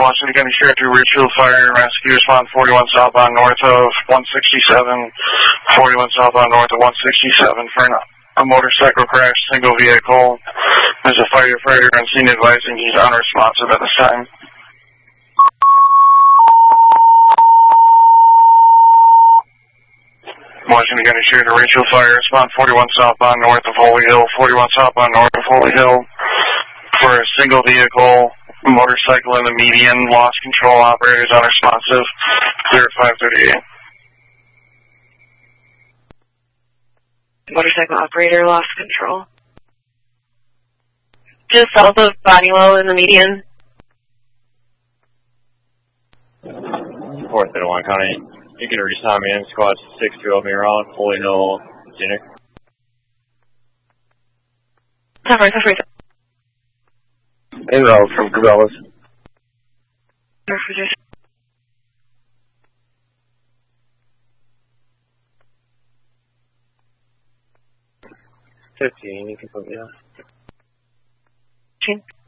Washington County Sheriff to Ridgefield Fire and Rescue. Respond 41 southbound north of 167. 41 southbound north of 167 for a motorcycle crash, single vehicle. There's a firefighter on scene advising he's unresponsive at this time. Washington County Sheriff to Ridgefield Fire. Respond 41 southbound north of Holy Hill. 41 southbound north of Holy Hill for a single vehicle. Motorcycle in the median, lost control, operators unresponsive, clear at 538. Motorcycle operator lost control. Just south of Bonniewell in the median. 431 County, you can resign me in, squad 612 me around, Holy Hill, Scenic. Sorry. En route from Cabela's. 15, you can put me on.